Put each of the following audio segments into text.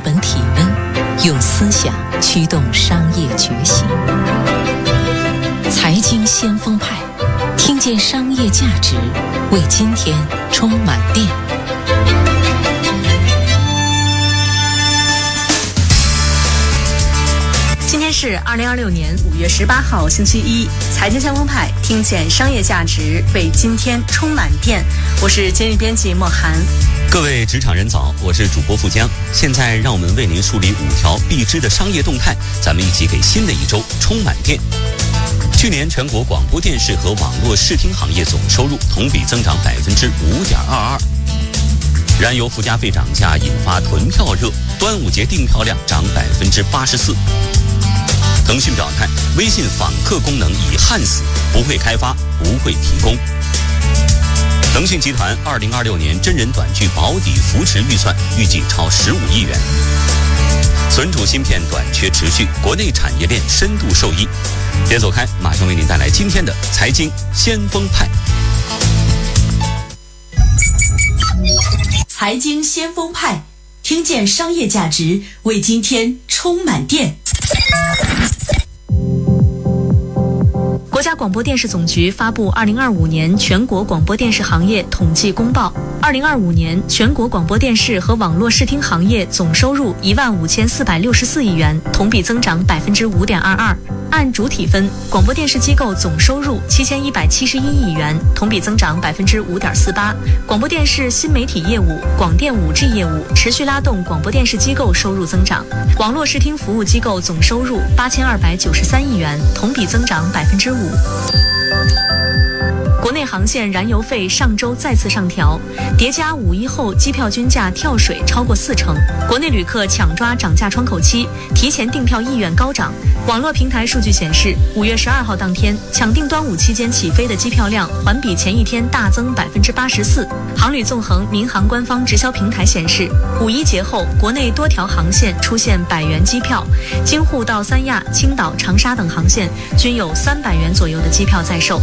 本体温，用思想驱动商业觉醒。财经先锋派，听见商业价值，为今天充满电。 今天是2026年5月18号星期一，财经先锋派，听见商业价值，为今天充满电。我是监狱编辑莫涵。 各位职场人早，我是主播富江。现在让我们为您梳理5条必知的商业动态，咱们一起给新的一周充满电。去年全国广播电视和网络视听行业总收入同比增长5.22%。燃油附加费涨价引发囤票热，端午节订票量涨84%。腾讯表态，微信访客功能已焊死，不会开发，不会提供。腾讯集团2026年真人短剧保底扶持预算预计超15亿元。存储芯片短缺持续，国内产业链深度受益。别走开，马上为您带来今天的财经先锋派。 财经先锋派，听见商业价值，为今天充满电。 国家广播电视总局发布2025年全国广播电视行业统计公报。2025年全国广播电视和网络视听行业总收入15464亿元，同比增长5.22%。按主体分，广播电视机构总收入7171亿元，同比增长5.48%。广播电视新媒体业务、广电 5G 业务持续拉动广播电视机构收入增长。网络视听服务机构总收入8293亿元，同比增长5%。国内航线燃油费上周再次上调，叠加5一后机票均价跳水超过40%，国内旅客抢抓涨价窗口期，提前订票意愿高涨。网络平台数据显示，5月12号当天抢订端午期间起飞的机票量环比前一天大增84%。航旅纵横民航官方直销平台显示，5一节后国内多条航线出现100元机票，京沪到三亚、青岛、长沙等航线均有300元左右的机票在售。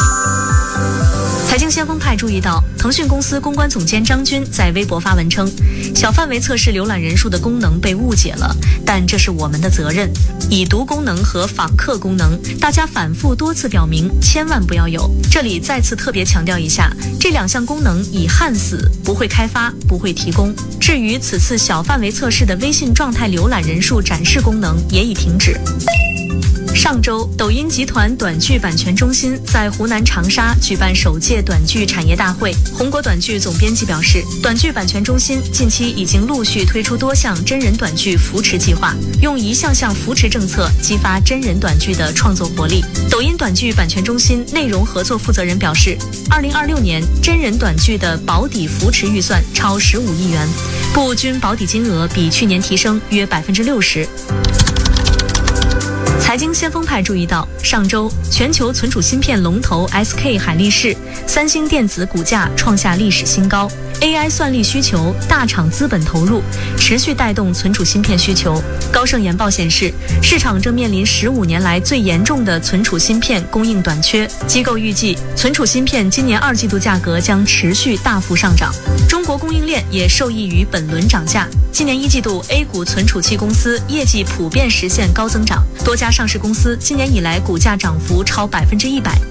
财经先锋派注意到，腾讯公司公关总监张军在微博发文称，小范围测试浏览人数的功能被误解了，但这是我们的责任。已读功能和访客功能，大家反复多次表明千万不要有。这里再次特别强调一下，这2项功能已焊死，不会开发，不会提供。至于此次小范围测试的微信状态浏览人数展示功能也已停止。上周，抖音集团短剧版权中心在湖南长沙举办首届短剧产业大会。红果短剧总编辑表示，短剧版权中心近期已经陆续推出多项真人短剧扶持计划，用一项项扶持政策激发真人短剧的创作活力。抖音短剧版权中心内容合作负责人表示，2026年真人短剧的保底扶持预算超15亿元，部均保底金额比去年提升约60%。财经先锋派注意到，上周全球存储芯片龙头 SK 海力士、三星电子股价创下历史新高。AI 算力需求、大厂资本投入持续带动存储芯片需求。高盛研报显示，市场正面临15年来最严重的存储芯片供应短缺。机构预计，存储芯片今年2季度价格将持续大幅上涨。中国供应链也受益于本轮涨价。今年1季度 A 股存储器公司业绩普遍实现高增长，多家上市公司今年以来股价涨幅超100%。